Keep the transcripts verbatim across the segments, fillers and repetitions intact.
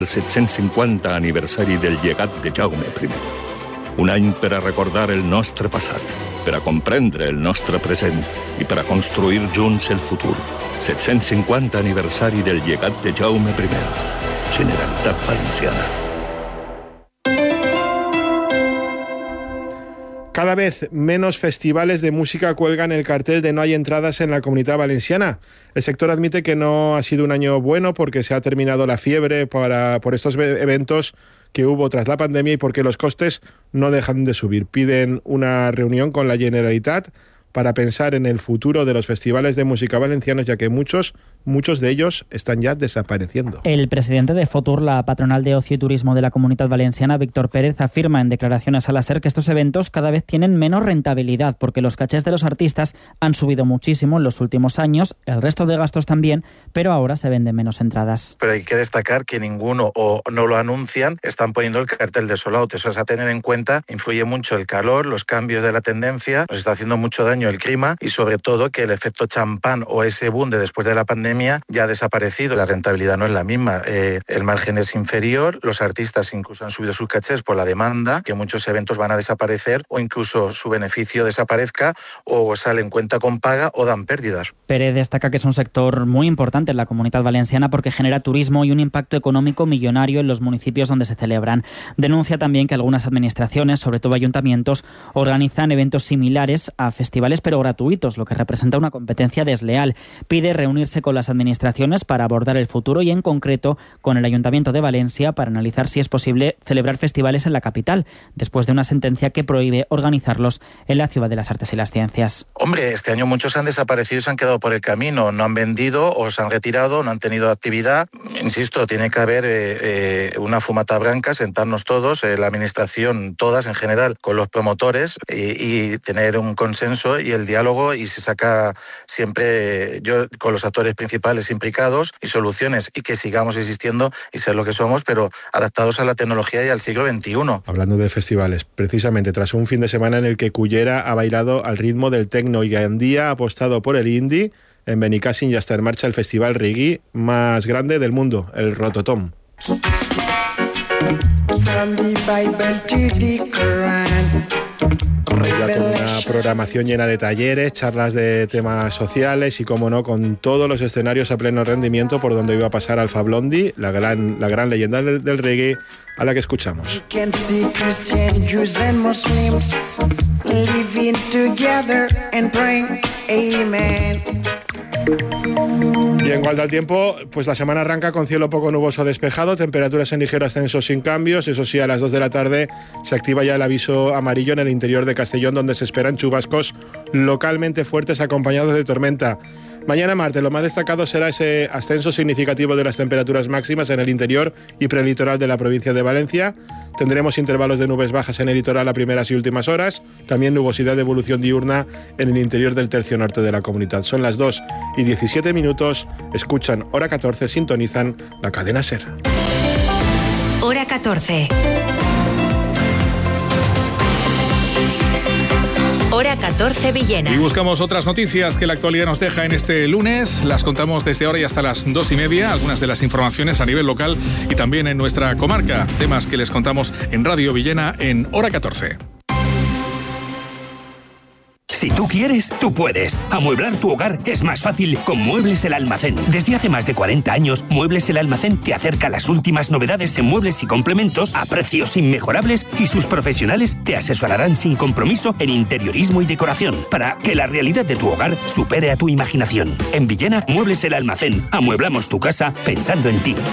El set-cents cinquanta aniversari del llegat de Jaume primer. Un any per a recordar el nostre passat, per a comprendre el nostre present i per a construir junts el futur. set-cents cinquanta aniversari del llegat de Jaume primer. Generalitat Valenciana. Cada vez menos festivales de música cuelgan el cartel de no hay entradas en la Comunidad Valenciana. El sector admite que no ha sido un año bueno porque se ha terminado la fiebre para, por estos eventos que hubo tras la pandemia y porque los costes no dejan de subir. Piden una reunión con la Generalitat para pensar en el futuro de los festivales de música valencianos, ya que muchos, muchos de ellos están ya desapareciendo. El presidente de FOTUR, la patronal de ocio y turismo de la Comunidad Valenciana, Víctor Pérez, afirma en declaraciones a la SER que estos eventos cada vez tienen menos rentabilidad porque los cachés de los artistas han subido muchísimo en los últimos años, el resto de gastos también, pero ahora se venden menos entradas. Pero hay que destacar que ninguno o no lo anuncian, están poniendo el cartel de sold out. Eso es a tener en cuenta, influye mucho el calor, los cambios de la tendencia, nos está haciendo mucho daño el clima y sobre todo que el efecto champán o ese boom de después de la pandemia ya ha desaparecido. La rentabilidad no es la misma, eh, el margen es inferior, los artistas incluso han subido sus cachés por la demanda, que muchos eventos van a desaparecer o incluso su beneficio desaparezca o salen cuenta con paga o dan pérdidas. Pérez destaca que es un sector muy importante en la Comunidad Valenciana porque genera turismo y un impacto económico millonario en los municipios donde se celebran. Denuncia también que algunas administraciones, sobre todo ayuntamientos, organizan eventos similares a festivales pero gratuitos, lo que representa una competencia desleal. Pide reunirse con las administraciones para abordar el futuro y en concreto con el Ayuntamiento de Valencia para analizar si es posible celebrar festivales en la capital, después de una sentencia que prohíbe organizarlos en la Ciudad de las Artes y las Ciencias. Hombre, este año muchos han desaparecido y se han quedado por el camino, no han vendido o se han retirado, no han tenido actividad. Insisto, tiene que haber eh, eh, una fumata branca, sentarnos todos, eh, la administración, todas en general, con los promotores y, y tener un consenso y el diálogo y se saca siempre yo con los actores principales implicados y soluciones y que sigamos existiendo y ser lo que somos, pero adaptados a la tecnología y al siglo veintiuno. Hablando de festivales, precisamente tras un fin de semana en el que Cullera ha bailado al ritmo del tecno y Gandía ha apostado por el indie, en Benicàssim ya está en marcha el festival reggae más grande del mundo, el Rototom. From the Bible to the Quran. Ya con una programación llena de talleres, charlas de temas sociales y, como no, con todos los escenarios a pleno rendimiento por donde iba a pasar Alpha Blondy, la gran, la gran leyenda del, del reggae, a la que escuchamos. Y en cuanto al tiempo, pues la semana arranca con cielo poco nuboso despejado, temperaturas en ligero ascenso sin cambios. Eso sí, a las dos de la tarde se activa ya el aviso amarillo en el interior de Castellón, donde se esperan chubascos localmente fuertes acompañados de tormenta. Mañana martes lo más destacado será ese ascenso significativo de las temperaturas máximas en el interior y prelitoral de la provincia de Valencia. Tendremos intervalos de nubes bajas en el litoral a primeras y últimas horas, también nubosidad de evolución diurna en el interior del tercio norte de la comunidad. Son las dos y diecisiete minutos, escuchan Hora catorce, sintonizan la cadena SER. Hora catorce. Hora catorce Villena. Y buscamos otras noticias que la actualidad nos deja en este lunes. Las contamos desde ahora y hasta las dos y media. Algunas de las informaciones a nivel local y también en nuestra comarca. Temas que les contamos en Radio Villena en Hora catorce. Si tú quieres, tú puedes. Amueblar tu hogar es más fácil con Muebles El Almacén. Desde hace más de cuarenta años, Muebles El Almacén te acerca las últimas novedades en muebles y complementos a precios inmejorables y sus profesionales te asesorarán sin compromiso en interiorismo y decoración para que la realidad de tu hogar supere a tu imaginación. En Villena, Muebles El Almacén. Amueblamos tu casa pensando en ti.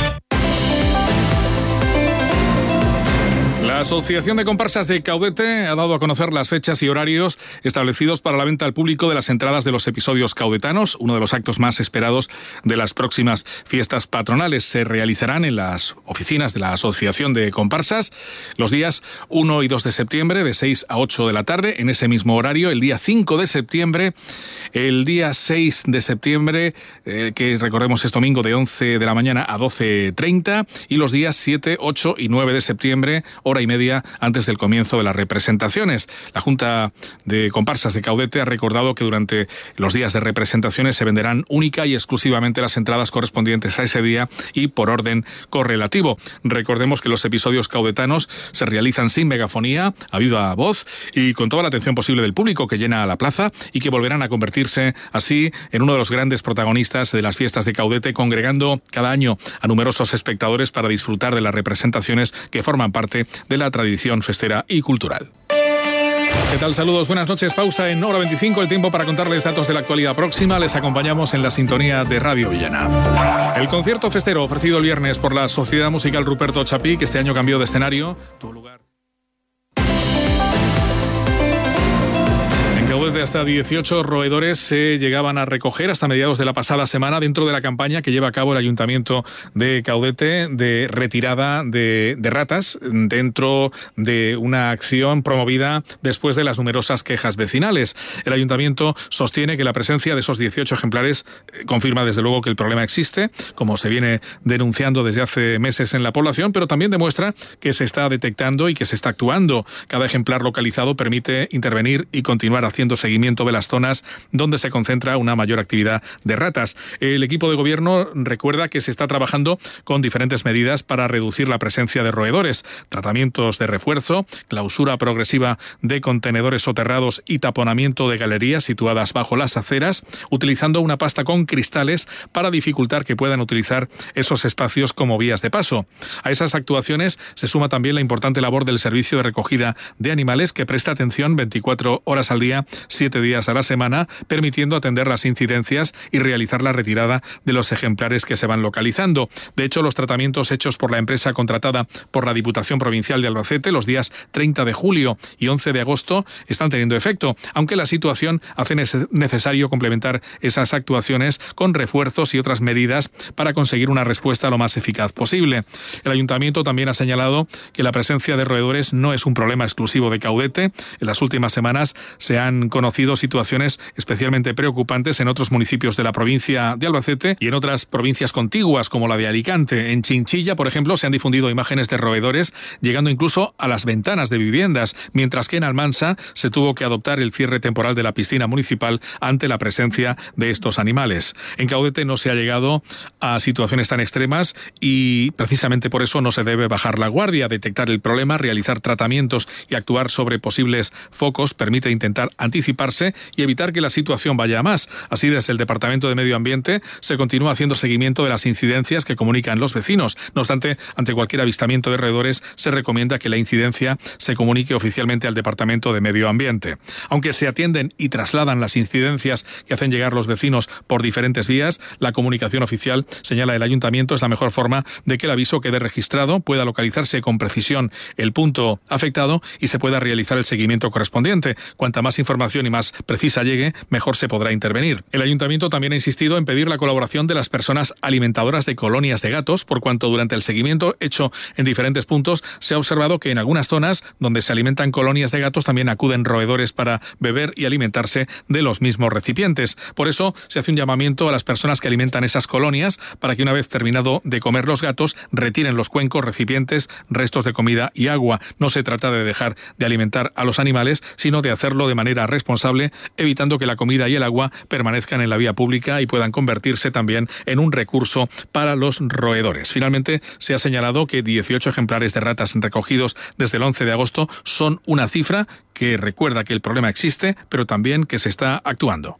La Asociación de Comparsas de Caudete ha dado a conocer las fechas y horarios establecidos para la venta al público de las entradas de los episodios caudetanos, uno de los actos más esperados de las próximas fiestas patronales. Se realizarán en las oficinas de la Asociación de Comparsas los días uno y dos de septiembre de seis a ocho de la tarde, en ese mismo horario, el día cinco de septiembre, el día seis de septiembre, eh, que recordemos es domingo, de once de la mañana a doce treinta, y los días siete, ocho y nueve de septiembre, hora y media media antes del comienzo de las representaciones. La Junta de Comparsas de Caudete ha recordado que durante los días de representaciones se venderán única y exclusivamente las entradas correspondientes a ese día y por orden correlativo. Recordemos que los episodios caudetanos se realizan sin megafonía, a viva voz y con toda la atención posible del público que llena la plaza, y que volverán a convertirse así en uno de los grandes protagonistas de las fiestas de Caudete, congregando cada año a numerosos espectadores para disfrutar de las representaciones que forman parte de la tradición festera y cultural. ¿Qué tal? Saludos, buenas noches. Pausa en Hora veinticinco, el tiempo para contarles datos de la actualidad próxima. Les acompañamos en la sintonía de Radio Villena. El concierto festero ofrecido el viernes por la Sociedad Musical Ruperto Chapí, que este año cambió de escenario, tuvo lugar de hasta dieciocho roedores se llegaban a recoger hasta mediados de la pasada semana dentro de la campaña que lleva a cabo el Ayuntamiento de Caudete de retirada de, de ratas dentro de una acción promovida después de las numerosas quejas vecinales. El Ayuntamiento sostiene que la presencia de esos dieciocho ejemplares confirma desde luego que el problema existe, como se viene denunciando desde hace meses en la población, pero también demuestra que se está detectando y que se está actuando. Cada ejemplar localizado permite intervenir y continuar haciendo seguimiento de las zonas donde se concentra una mayor actividad de ratas. El equipo de gobierno recuerda que se está trabajando con diferentes medidas para reducir la presencia de roedores, tratamientos de refuerzo, clausura progresiva de contenedores soterrados y taponamiento de galerías situadas bajo las aceras, utilizando una pasta con cristales para dificultar que puedan utilizar esos espacios como vías de paso. A esas actuaciones se suma también la importante labor del servicio de recogida de animales, que presta atención veinticuatro horas al día, siete días a la semana, permitiendo atender las incidencias y realizar la retirada de los ejemplares que se van localizando. De hecho, los tratamientos hechos por la empresa contratada por la Diputación Provincial de Albacete los días treinta de julio y once de agosto están teniendo efecto, aunque la situación hace necesario complementar esas actuaciones con refuerzos y otras medidas para conseguir una respuesta lo más eficaz posible. El Ayuntamiento también ha señalado que la presencia de roedores no es un problema exclusivo de Caudete. En las últimas semanas se han conocido situaciones especialmente preocupantes en otros municipios de la provincia de Albacete y en otras provincias contiguas como la de Alicante. En Chinchilla, por ejemplo, se han difundido imágenes de roedores llegando incluso a las ventanas de viviendas, mientras que en Almansa se tuvo que adoptar el cierre temporal de la piscina municipal ante la presencia de estos animales. En Caudete no se ha llegado a situaciones tan extremas y precisamente por eso no se debe bajar la guardia. Detectar el problema, realizar tratamientos y actuar sobre posibles focos permite intentar anticiparse y evitar que la situación vaya a más. Así, desde el Departamento de Medio Ambiente se continúa haciendo seguimiento de las incidencias que comunican los vecinos. No obstante, ante cualquier avistamiento de roedores se recomienda que la incidencia se comunique oficialmente al Departamento de Medio Ambiente. Aunque se atienden y trasladan las incidencias que hacen llegar los vecinos por diferentes vías, la comunicación oficial, señala el Ayuntamiento, es la mejor forma de que el aviso quede registrado, pueda localizarse con precisión el punto afectado y se pueda realizar el seguimiento correspondiente. Cuanta más información y más precisa llegue, mejor se podrá intervenir. El Ayuntamiento también ha insistido en pedir la colaboración de las personas alimentadoras de colonias de gatos, por cuanto durante el seguimiento hecho en diferentes puntos se ha observado que en algunas zonas donde se alimentan colonias de gatos también acuden roedores para beber y alimentarse de los mismos recipientes. Por eso se hace un llamamiento a las personas que alimentan esas colonias para que una vez terminado de comer los gatos retiren los cuencos, recipientes, restos de comida y agua. No se trata de dejar de alimentar a los animales, sino de hacerlo de manera responsable, evitando que la comida y el agua permanezcan en la vía pública y puedan convertirse también en un recurso para los roedores. Finalmente, se ha señalado que dieciocho ejemplares de ratas recogidos desde el once de agosto son una cifra que recuerda que el problema existe, pero también que se está actuando.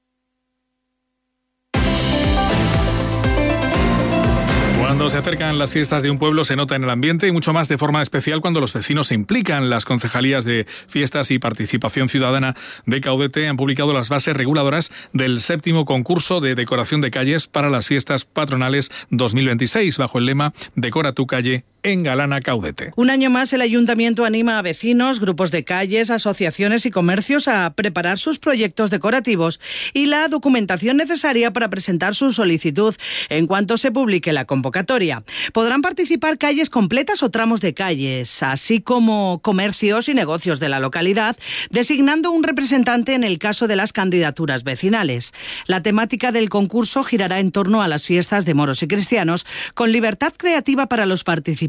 Cuando se acercan las fiestas de un pueblo se nota en el ambiente y mucho más de forma especial cuando los vecinos se implican. Las concejalías de Fiestas y Participación Ciudadana de Caudete han publicado las bases reguladoras del séptimo concurso de decoración de calles para las fiestas patronales dos mil veintiséis, bajo el lema Decora tu calle, engalana Caudete. Un año más el Ayuntamiento anima a vecinos, grupos de calles, asociaciones y comercios a preparar sus proyectos decorativos y la documentación necesaria para presentar su solicitud en cuanto se publique la convocatoria. Podrán participar calles completas o tramos de calles, así como comercios y negocios de la localidad, designando un representante en el caso de las candidaturas vecinales. La temática del concurso girará en torno a las fiestas de moros y cristianos, con libertad creativa para los participantes.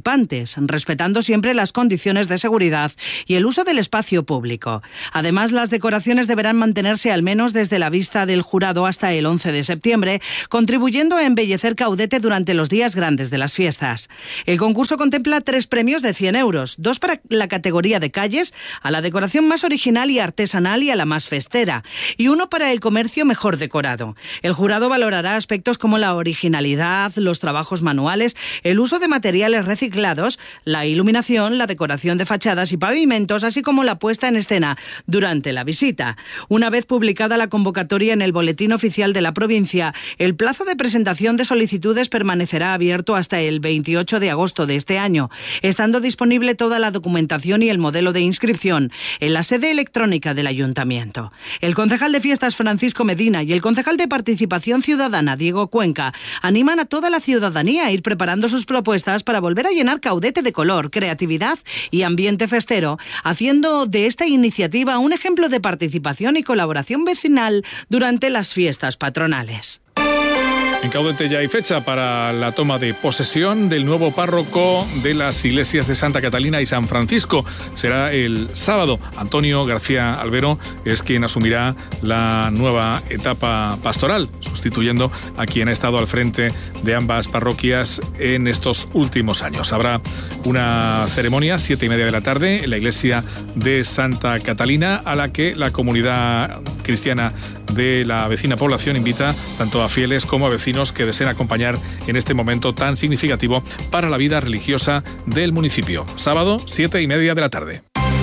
participantes, respetando siempre las condiciones de seguridad y el uso del espacio público. Además, las decoraciones deberán mantenerse al menos desde la vista del jurado hasta el once de septiembre, contribuyendo a embellecer Caudete durante los días grandes de las fiestas. El concurso contempla tres premios de cien euros, dos para la categoría de calles, a la decoración más original y artesanal y a la más festera, y uno para el comercio mejor decorado. El jurado valorará aspectos como la originalidad, los trabajos manuales, el uso de materiales reciclados, la iluminación, la decoración de fachadas y pavimentos, así como la puesta en escena durante la visita. Una vez publicada la convocatoria en el Boletín Oficial de la provincia, el plazo de presentación de solicitudes permanecerá abierto hasta el veintiocho de agosto de este año, estando disponible toda la documentación y el modelo de inscripción en la sede electrónica del Ayuntamiento. El concejal de Fiestas Francisco Medina y el concejal de Participación Ciudadana Diego Cuenca animan a toda la ciudadanía a ir preparando sus propuestas para volver a llenar Caudete de color, creatividad y ambiente festero, haciendo de esta iniciativa un ejemplo de participación y colaboración vecinal durante las fiestas patronales. En Caudete ya hay fecha para la toma de posesión del nuevo párroco de las iglesias de Santa Catalina y San Francisco. Será el sábado. Antonio García Albero es quien asumirá la nueva etapa pastoral, sustituyendo a quien ha estado al frente de ambas parroquias en estos últimos años. Habrá una ceremonia, siete y media de la tarde, en la iglesia de Santa Catalina, a la que la comunidad cristiana de la vecina población invita tanto a fieles como a vecinos que deseen acompañar en este momento tan significativo para la vida religiosa del municipio. Sábado, siete y media de la tarde.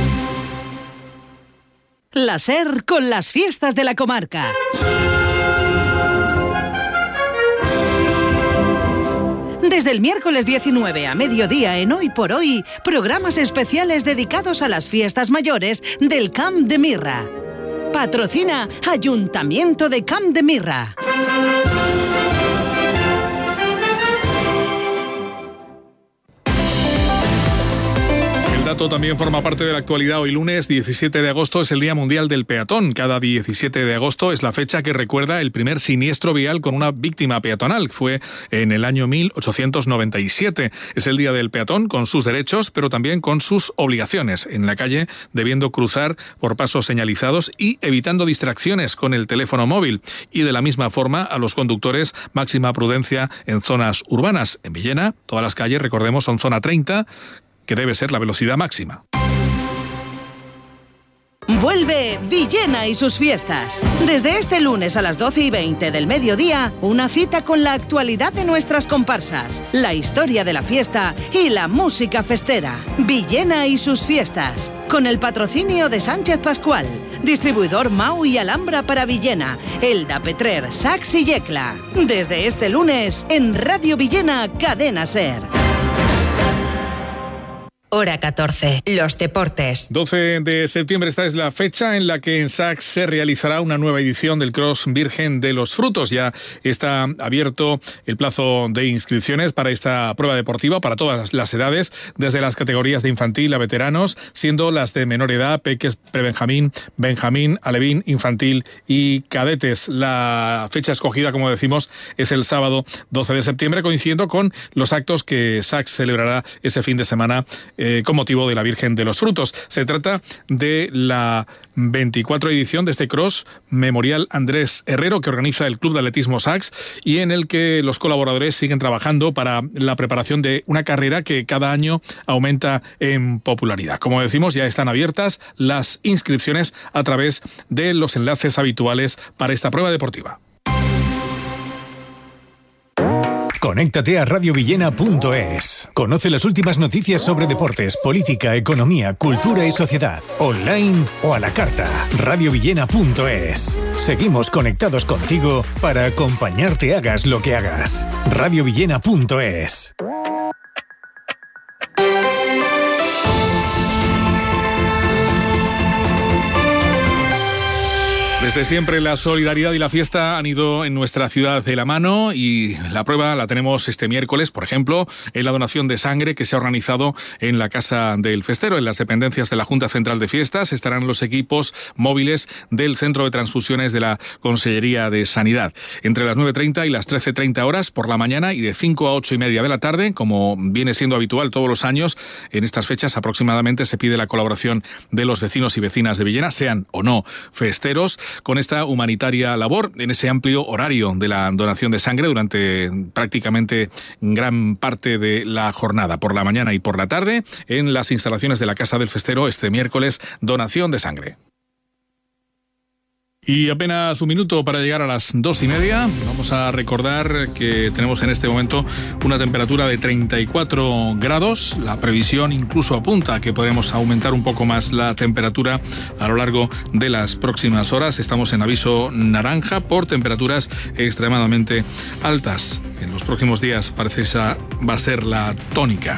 La SER con las fiestas de la comarca. Desde el miércoles diecinueve a mediodía en Hoy por Hoy, programas especiales dedicados a las fiestas mayores del Camp de Mirra. Patrocina Ayuntamiento de Camp de Mirra. El dato también forma parte de la actualidad. Hoy lunes diecisiete de agosto es el Día Mundial del Peatón. Cada diecisiete de agosto es la fecha que recuerda el primer siniestro vial con una víctima peatonal. Fue en el año mil ochocientos noventa y siete. Es el Día del Peatón con sus derechos, pero también con sus obligaciones. En la calle, debiendo cruzar por pasos señalizados y evitando distracciones con el teléfono móvil. Y de la misma forma, a los conductores, máxima prudencia en zonas urbanas. En Villena, todas las calles, recordemos, son zona treinta, que debe ser la velocidad máxima. Vuelve Villena y sus fiestas. Desde este lunes a las doce y veinte del mediodía, una cita con la actualidad de nuestras comparsas, la historia de la fiesta y la música festera. Villena y sus fiestas. Con el patrocinio de Sánchez Pascual, distribuidor Mau y Alhambra para Villena, Elda, Petrer, Sax y Yecla. Desde este lunes, en Radio Villena, Cadena SER. Hora catorce. Los deportes. doce de septiembre, esta es la fecha en la que en Sax se realizará una nueva edición del Cross Virgen de los Frutos. Ya está abierto el plazo de inscripciones para esta prueba deportiva para todas las edades, desde las categorías de infantil a veteranos, siendo las de menor edad, peques, prebenjamín, benjamín, alevín, infantil y cadetes. La fecha escogida, como decimos, es el sábado doce de septiembre, coincidiendo con los actos que Sax celebrará ese fin de semana Eh, con motivo de la Virgen de los Frutos. Se trata de la veinticuatro edición de este Cross Memorial Andrés Herrero que organiza el Club de Atletismo Sax y en el que los colaboradores siguen trabajando para la preparación de una carrera que cada año aumenta en popularidad. Como decimos, ya están abiertas las inscripciones a través de los enlaces habituales para esta prueba deportiva. Conéctate a radio villena punto es. Conoce las últimas noticias sobre deportes, política, economía, cultura y sociedad. Online o a la carta. radio villena punto es. Seguimos conectados contigo para acompañarte hagas lo que hagas. radio villena punto es. Desde siempre la solidaridad y la fiesta han ido en nuestra ciudad de la mano y la prueba la tenemos este miércoles, por ejemplo, en la donación de sangre que se ha organizado en la Casa del Festero. En las dependencias de la Junta Central de Fiestas estarán los equipos móviles del Centro de Transfusiones de la Consellería de Sanidad. Entre las nueve treinta y las trece treinta horas por la mañana y de cinco a ocho y media de la tarde, como viene siendo habitual todos los años, en estas fechas aproximadamente se pide la colaboración de los vecinos y vecinas de Villena, sean o no festeros, con esta humanitaria labor en ese amplio horario de la donación de sangre durante prácticamente gran parte de la jornada, por la mañana y por la tarde, en las instalaciones de la Casa del Festero este miércoles, donación de sangre. Y apenas un minuto para llegar a las dos y media. Vamos a recordar que tenemos en este momento una temperatura de treinta y cuatro grados. La previsión incluso apunta a que podremos aumentar un poco más la temperatura a lo largo de las próximas horas. Estamos en aviso naranja por temperaturas extremadamente altas. En los próximos días parece esa va a ser la tónica.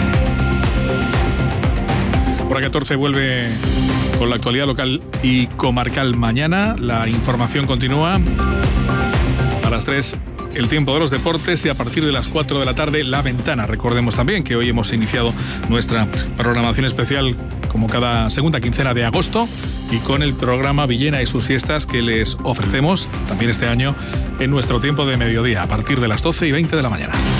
Hora catorce vuelve con la actualidad local y comarcal mañana. La información continúa. A las tres, el tiempo de los deportes, y a partir de las cuatro de la tarde, La Ventana. Recordemos también que hoy hemos iniciado nuestra programación especial como cada segunda quincena de agosto y con el programa Villena y sus fiestas que les ofrecemos también este año en nuestro tiempo de mediodía a partir de las doce y veinte de la mañana.